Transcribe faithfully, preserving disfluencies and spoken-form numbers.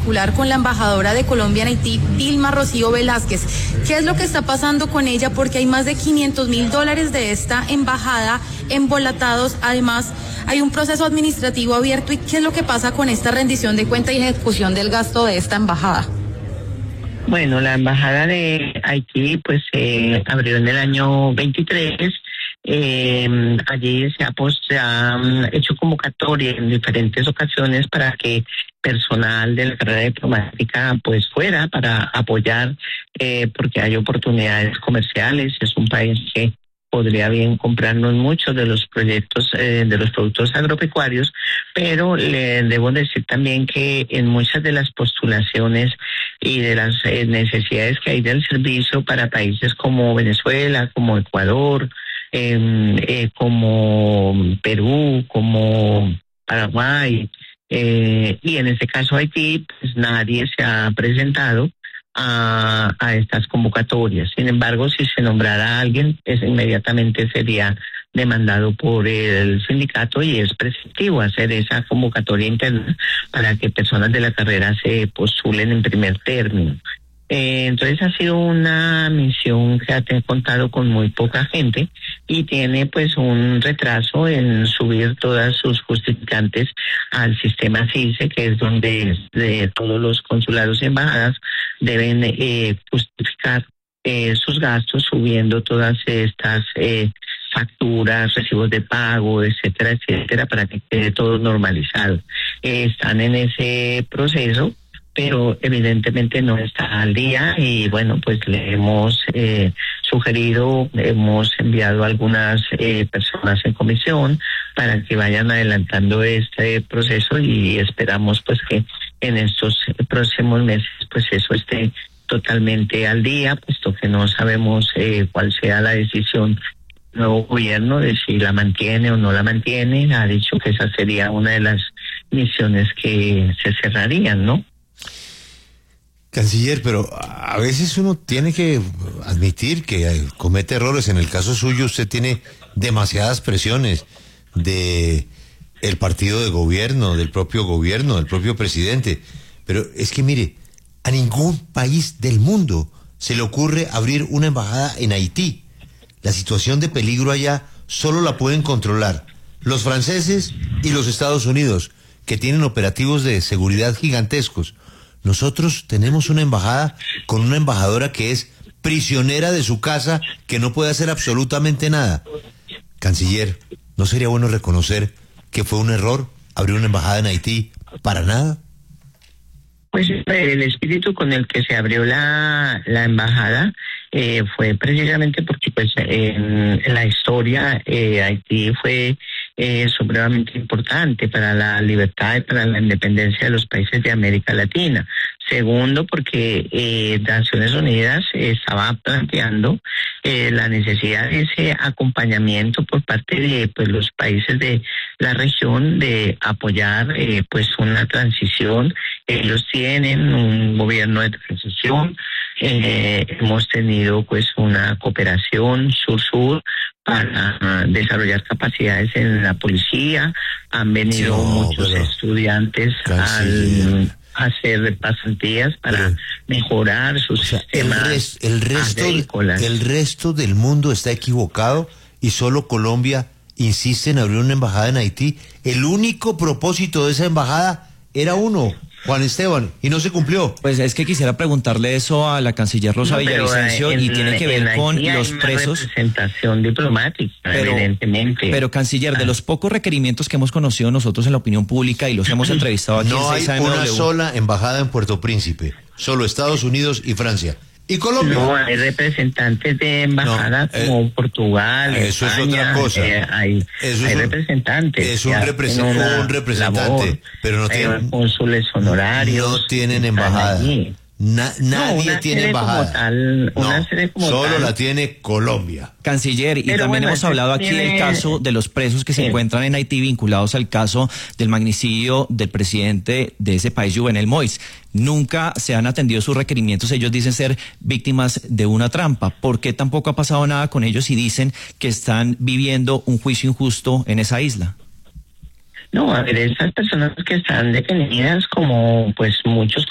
particular con la embajadora de Colombia en Haití, Dilma Rocío Velázquez. ¿Qué es lo que está pasando con ella? Porque hay más de quinientos mil dólares de esta embajada embolatados. Además, hay un proceso administrativo abierto. ¿Y qué es lo que pasa con esta rendición de cuenta y ejecución del gasto de esta embajada? Bueno, la embajada de Haití pues se eh, abrió en el año veintitrés. Eh, allí se ha, pues, se ha um, hecho convocatoria en diferentes ocasiones para que personal de la carrera diplomática pues fuera para apoyar, eh, porque hay oportunidades comerciales. Es un país que podría bien comprarnos muchos de los proyectos, eh, de los productos agropecuarios, pero le debo decir también que en muchas de las postulaciones y de las eh, necesidades que hay del servicio para países como Venezuela, como Ecuador, eh, eh, como Perú, como Paraguay, eh, y en este caso Haití, pues nadie se ha presentado A, a estas convocatorias. Sin embargo, si se nombrara a alguien, es, inmediatamente sería demandado por el sindicato y es preceptivo hacer esa convocatoria interna para que personas de la carrera se postulen en primer término. Eh, entonces ha sido una misión que ha contado con muy poca gente y tiene pues un retraso en subir todas sus justificantes al sistema C I C E, que es donde de todos los consulados y embajadas deben eh, justificar eh, sus gastos subiendo todas estas eh, facturas, recibos de pago, etcétera, etcétera, para que quede todo normalizado. Eh, están en ese proceso, pero evidentemente no está al día y bueno, pues le hemos eh, sugerido, hemos enviado a algunas eh, personas en comisión para que vayan adelantando este proceso y esperamos pues que en estos próximos meses pues eso esté totalmente al día, puesto que no sabemos eh, cuál sea la decisión del nuevo gobierno de si la mantiene o no la mantiene. Ha dicho que esa sería una de las misiones que se cerrarían, ¿no? Canciller, pero a veces uno tiene que admitir que comete errores. En el caso suyo, usted tiene demasiadas presiones de el partido de gobierno, del propio gobierno, del propio presidente. Pero es que mire, a ningún país del mundo se le ocurre abrir una embajada en Haití. La situación de peligro allá solo la pueden controlar los franceses y los Estados Unidos, que tienen operativos de seguridad gigantescos. Nosotros tenemos una embajada con una embajadora que es prisionera de su casa, que no puede hacer absolutamente nada. Canciller, ¿no sería bueno reconocer que fue un error abrir una embajada en Haití para nada? Pues el espíritu con el que se abrió la, la embajada eh, fue precisamente porque pues en, en la historia eh, Haití fue eh, supremamente importante para la libertad y para la independencia de los países de América Latina. Segundo, porque eh, Naciones Unidas estaba planteando eh, la necesidad de ese acompañamiento por parte de pues los países de la región de apoyar eh, pues una transición. Ellos tienen un gobierno de transición. Eh, hemos tenido pues una cooperación sur-sur para uh, desarrollar capacidades en la policía. Han venido no, muchos estudiantes al hacer pasantías para pero, mejorar sus o sea, sistemas el, res, el resto agrícolas. El resto del mundo está equivocado y solo Colombia insiste en abrir una embajada en Haití. El único propósito de esa embajada era uno, Juan Esteban, y no se cumplió. Pues es que quisiera preguntarle eso a la canciller Rosa no, Villavicencio en, y tiene que ver con los presos. Representación diplomática, pero, evidentemente. Pero canciller, de los pocos requerimientos que hemos conocido nosotros en la opinión pública y los hemos entrevistado aquí no en seis A M W. No hay una sola embajada en Puerto Príncipe, solo Estados Unidos y Francia. ¿Y Colombia? No, hay representantes de embajadas no, eh, como Portugal, eso España, es otra cosa. Eh, hay eso hay es un, representantes. Es un, represent, un representante, labor, pero no tienen cónsules honorarios. No tienen embajada. Na, nadie no, tiene embajada. Tal, una no, sede como solo tal. La tiene Colombia. Canciller, y Pero también bueno, hemos hablado aquí tiene... del caso de los presos que sí. se encuentran en Haití vinculados al caso del magnicidio del presidente de ese país, Jovenel Moïse. Nunca se han atendido sus requerimientos. Ellos dicen ser víctimas de una trampa. ¿Por qué tampoco ha pasado nada con ellos y dicen que están viviendo un juicio injusto en esa isla? No, a ver, esas personas que están detenidas, como pues muchos